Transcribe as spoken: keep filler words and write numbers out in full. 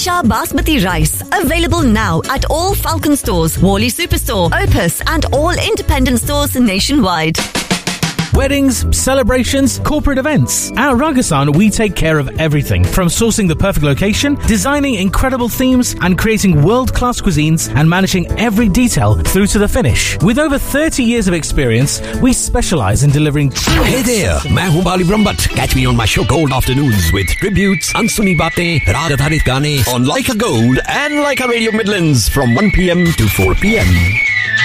Isha Basmati Rice. Available now at all Falcon stores, Worley Superstore, Opus, and all independent stores nationwide. Weddings, celebrations, corporate events. At Ragasan, we take care of everything from sourcing the perfect location, designing incredible themes, and creating world-class cuisines and managing every detail through to the finish. With over thirty years of experience, we specialize in delivering true. Hey there, मैं हूँ बाली Brahmbhatt. Catch me on my show Gold Afternoons with tributes, अनसुनी बातें, राग आधारित गाने on Like a Gold and Like a Radio Midlands from one p.m. to four p.m.